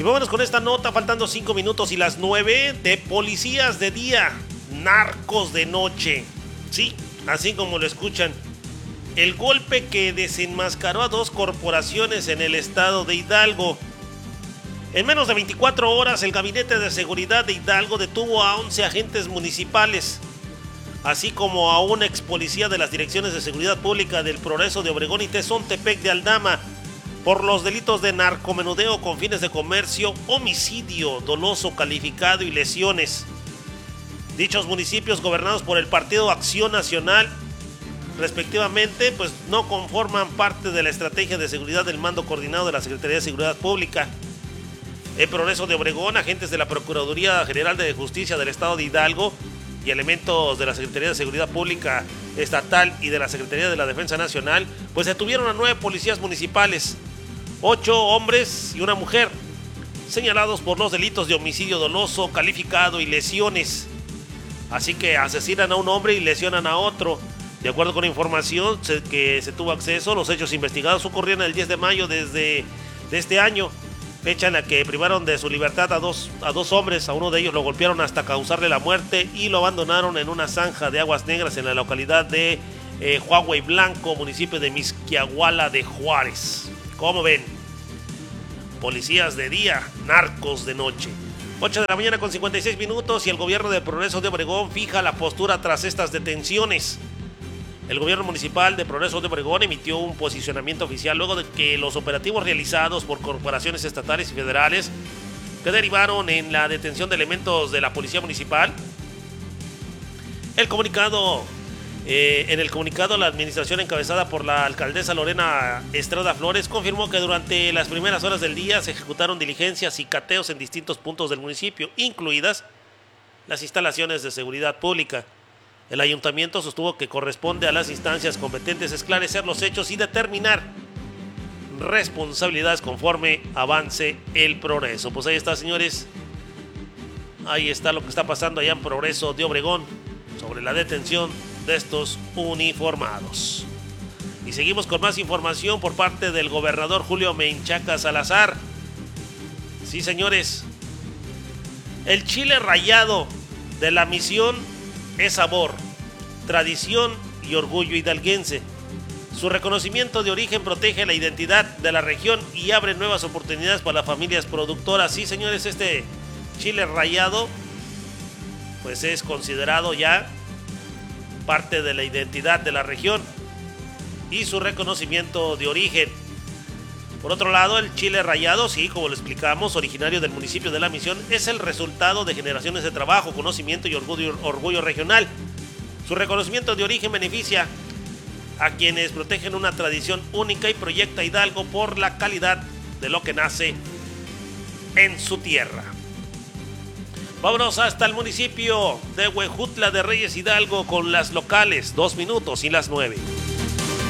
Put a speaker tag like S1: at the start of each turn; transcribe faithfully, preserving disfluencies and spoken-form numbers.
S1: Y vámonos con esta nota, faltando cinco minutos y las nueve, de policías de día, narcos de noche. Sí, así como lo escuchan. El golpe que desenmascaró a dos corporaciones en el estado de Hidalgo. En menos de veinticuatro horas, el Gabinete de Seguridad de Hidalgo detuvo a once agentes municipales, así como a una ex policía de las Direcciones de Seguridad Pública del Progreso de Obregón y Tezontepec de Aldama, por los delitos de narcomenudeo con fines de comercio, homicidio doloso calificado y lesiones. Dichos municipios, gobernados por el Partido Acción Nacional, respectivamente, pues no conforman parte de la estrategia de seguridad del mando coordinado de la Secretaría de Seguridad Pública. En Progreso de Obregón, agentes de la Procuraduría General de Justicia del Estado de Hidalgo y elementos de la Secretaría de Seguridad Pública Estatal y de la Secretaría de la Defensa Nacional, pues detuvieron a nueve policías municipales, ocho hombres y una mujer, señalados por los delitos de homicidio doloso calificado y lesiones. Así que asesinan a un hombre y lesionan a otro. De acuerdo con la información que se tuvo acceso, los hechos investigados ocurrieron el diez de mayo desde, de este año, fecha en la que privaron de su libertad a dos, a dos hombres. A uno de ellos lo golpearon hasta causarle la muerte y lo abandonaron en una zanja de aguas negras en la localidad de eh, Huahuay Blanco, municipio de Mixquiahuala de Juárez. ¿Cómo ven? Policías de día, narcos de noche. ocho de la mañana con cincuenta y seis minutos y el gobierno de Progreso de Obregón fija la postura tras estas detenciones. El gobierno municipal de Progreso de Obregón emitió un posicionamiento oficial luego de que los operativos realizados por corporaciones estatales y federales que derivaron en la detención de elementos de la policía municipal. El comunicado, eh, en el comunicado, la administración encabezada por la alcaldesa Lorena Estrada Flores confirmó que durante las primeras horas del día se ejecutaron diligencias y cateos en distintos puntos del municipio, incluidas las instalaciones de seguridad pública. El ayuntamiento sostuvo que corresponde a las instancias competentes esclarecer los hechos y determinar responsabilidades conforme avance el progreso. Pues ahí está, señores. Ahí está lo que está pasando allá en Progreso de Obregón sobre la detención de estos uniformados. Y seguimos con más información por parte del gobernador Julio Menchaca Salazar. Sí, señores. El chile rallado de la misión es sabor, tradición y orgullo hidalguense. Su reconocimiento de origen protege la identidad de la región y abre nuevas oportunidades para las familias productoras. Sí, señores, este chile rallado pues es considerado ya parte de la identidad de la región y su reconocimiento de origen. Por otro lado, el chile rallado, sí, como lo explicamos, originario del municipio de La Misión, es el resultado de generaciones de trabajo, conocimiento y orgullo, orgullo regional. Su reconocimiento de origen beneficia a quienes protegen una tradición única y proyecta a Hidalgo por la calidad de lo que nace en su tierra. Vámonos hasta el municipio de Huejutla de Reyes, Hidalgo, con las locales, dos minutos y las nueve.